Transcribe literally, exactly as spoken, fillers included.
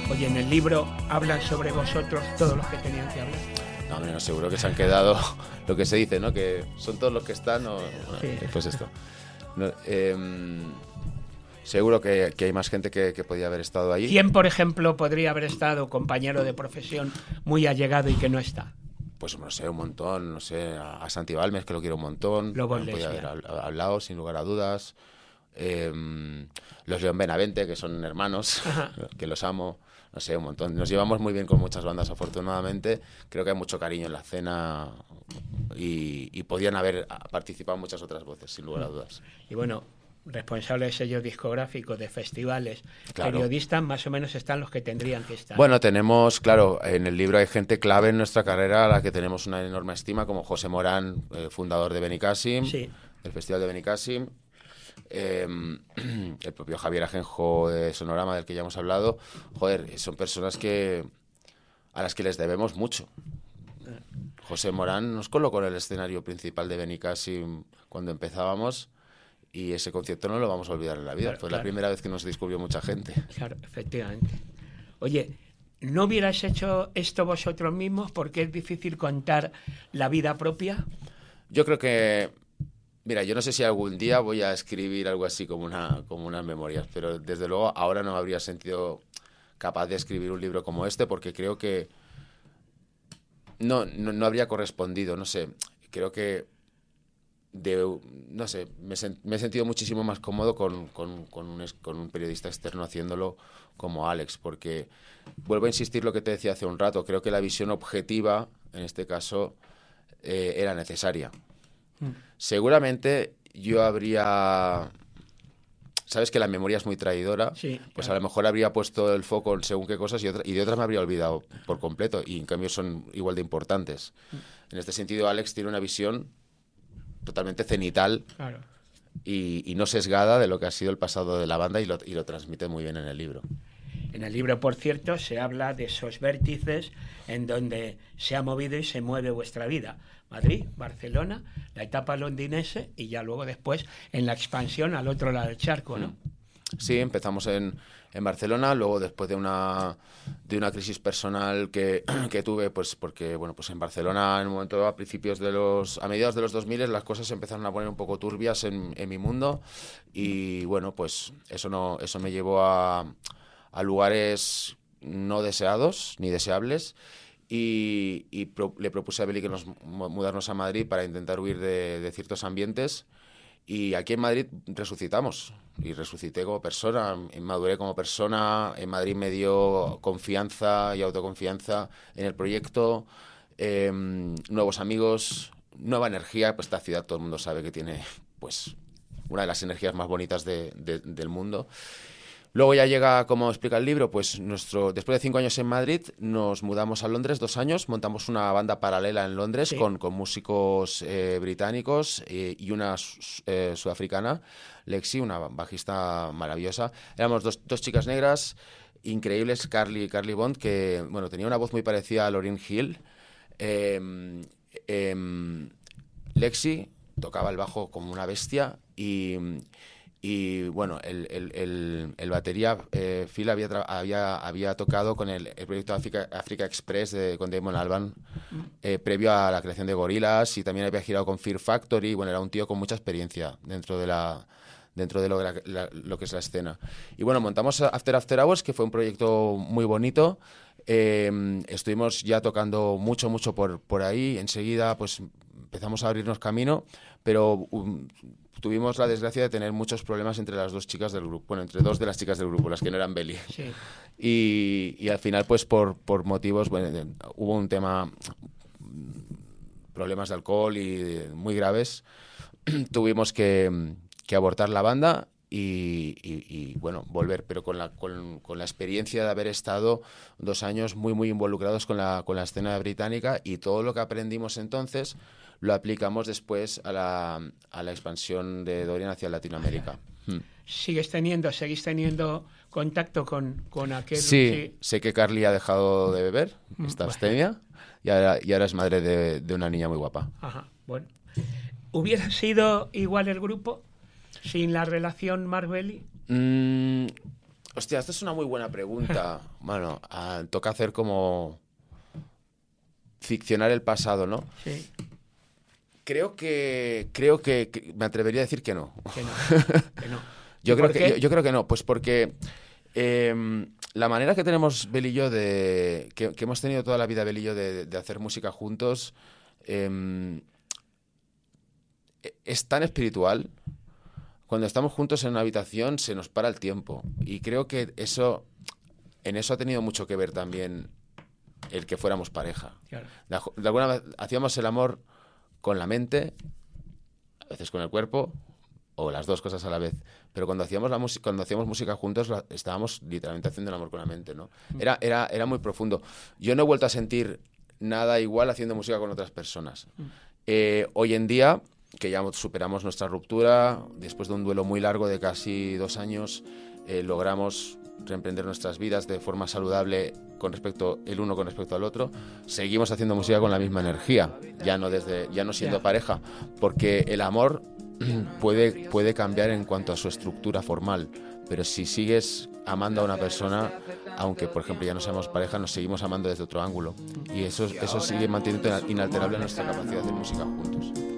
Oye, en el libro hablan sobre vosotros todos los que tenían que hablar. No, hombre, no, seguro que se han quedado lo que se dice, ¿no? Que son todos los que están o... Sí. Pues esto. No, eh, seguro que, que hay más gente que, que podía haber estado allí. ¿Quién, por ejemplo, podría haber estado compañero de profesión muy allegado y que no está? Pues no sé, un montón, no sé, a, a Santi Balmes, que lo quiero un montón. Lobo podía Iglesias. haber hablado, sin lugar a dudas. Eh, los León Benavente, que son hermanos, Ajá. que los amo. No sé, un montón. Nos llevamos muy bien con muchas bandas, afortunadamente. Creo que hay mucho cariño en la escena y, y podían haber participado muchas otras voces, sin lugar a dudas. Y bueno, responsable de sellos discográficos, de festivales, Claro. periodistas, más o menos están los que tendrían que estar. Bueno, tenemos, claro, en el libro hay gente clave en nuestra carrera a la que tenemos una enorme estima, como José Morán, eh, fundador de Benicàssim, Sí. del Festival de Benicàssim. Eh, el propio Javier Ajenjo de Sonorama, del que ya hemos hablado. Joder, son personas que a las que les debemos mucho. José Morán nos colocó en el escenario principal de Benicàssim cuando empezábamos y ese concierto no lo vamos a olvidar en la vida. Claro, Fue claro. la primera vez que nos descubrió mucha gente. Claro, efectivamente. Oye, ¿no hubierais hecho esto vosotros mismos porque es difícil contar la vida propia? Yo creo que, mira, yo no sé si algún día voy a escribir algo así como una como unas memorias, pero desde luego ahora no me habría sentido capaz de escribir un libro como este porque creo que no, no, no habría correspondido, no sé, creo que de, no sé, me, sen, me he sentido muchísimo más cómodo con, con, con, un, con un periodista externo haciéndolo como Alex, porque vuelvo a insistir lo que te decía hace un rato, creo que la visión objetiva, en este caso, eh, era necesaria. Mm. Seguramente yo habría... Sabes que la memoria es muy traidora, sí, pues claro. A lo mejor habría puesto el foco en según qué cosas y, otra, y de otras me habría olvidado por completo, y en cambio son igual de importantes. Mm. En este sentido, Alex tiene una visión totalmente cenital, claro. y, y no sesgada de lo que ha sido el pasado de la banda y lo, y lo transmite muy bien en el libro. En el libro, por cierto, se habla de esos vértices en donde se ha movido y se mueve vuestra vida. Madrid, Barcelona, la etapa londinense y ya luego después en la expansión al otro lado del charco, ¿no? Sí, empezamos en, en Barcelona, luego después de una de una crisis personal que, que tuve, pues porque bueno, pues en Barcelona en un momento a principios de los a mediados de los dos mil las cosas se empezaron a poner un poco turbias en, en mi mundo y bueno, pues eso no eso me llevó a, a lugares no deseados ni deseables. Y, y pro, le propuse a Beli que nos mudarnos a Madrid para intentar huir de, de ciertos ambientes. Y aquí en Madrid resucitamos. Y resucité como persona, maduré como persona. En Madrid me dio confianza y autoconfianza en el proyecto. Eh, nuevos amigos, nueva energía. Pues esta ciudad todo el mundo sabe que tiene pues una de las energías más bonitas de, de, del mundo. Luego ya llega, como explica el libro, pues nuestro después de cinco años en Madrid nos mudamos a Londres, dos años, montamos una banda paralela en Londres sí. con, con músicos eh, británicos eh, y una eh, sudafricana, Lexi, una bajista maravillosa. Éramos dos, dos chicas negras increíbles, Carly, Carly Bond, que bueno tenía una voz muy parecida a Lauryn Hill. Eh, eh, Lexi tocaba el bajo como una bestia y... Y bueno, el, el, el, el batería, eh, Phil había, había, había tocado con el, el proyecto Africa, Africa Express de, con Damon Albarn eh, previo a la creación de Gorillaz y también había girado con Fear Factory. Bueno, era un tío con mucha experiencia dentro de la dentro de lo, la, la, lo que es la escena. Y bueno, montamos After After Hours, que fue un proyecto muy bonito. Eh, estuvimos ya tocando mucho, mucho por, por ahí. Enseguida pues empezamos a abrirnos camino, pero... Um, tuvimos la desgracia de tener muchos problemas entre las dos chicas del grupo, bueno, entre dos de las chicas del grupo, las que no eran Beli. Sí. Y, y al final, pues por, por motivos, bueno, hubo un tema, problemas de alcohol y de, muy graves, tuvimos que, que abortar la banda y, y, y bueno, volver, pero con la, con, con la experiencia de haber estado dos años muy, muy involucrados con la, con la escena británica y todo lo que aprendimos entonces lo aplicamos después a la, a la expansión de Dorian hacia Latinoamérica. ¿Sigues teniendo, seguís teniendo contacto con, con aquel? Sí, sí, sé que Carly ha dejado de beber, está abstemia, y ahora, y ahora es madre de, de una niña muy guapa. Ajá, bueno. ¿Hubiera sido igual el grupo sin la relación Marc Beli? Mm, Hostia, esta es una muy buena pregunta. Bueno, ah, toca hacer como ficcionar el pasado, ¿no? Sí. Creo que creo que, que me atrevería a decir que no. Que no. Que no. yo ¿Y creo por que qué? yo, yo creo que no, pues porque eh, la manera que tenemos Bel y yo de que, que hemos tenido toda la vida Bel y yo de, de hacer música juntos eh, es tan espiritual. Cuando estamos juntos en una habitación se nos para el tiempo y creo que eso en eso ha tenido mucho que ver también el que fuéramos pareja. Claro. De, de alguna vez hacíamos el amor con la mente, a veces con el cuerpo o las dos cosas a la vez, pero cuando hacíamos la música, cuando hacíamos música juntos la, estábamos literalmente haciendo el amor con la mente, ¿no? Era era era muy profundo. Yo no he vuelto a sentir nada igual haciendo música con otras personas. Eh, hoy en día que ya superamos nuestra ruptura, después de un duelo muy largo de casi dos años, eh, logramos reemprender nuestras vidas de forma saludable con respecto el uno con respecto al otro. Seguimos haciendo música con la misma energía, ya no desde ya no siendo pareja, porque el amor puede puede cambiar en cuanto a su estructura formal, pero si sigues amando a una persona, aunque por ejemplo ya no seamos pareja, nos seguimos amando desde otro ángulo y eso eso sigue manteniendo inalterable nuestra capacidad de hacer música juntos.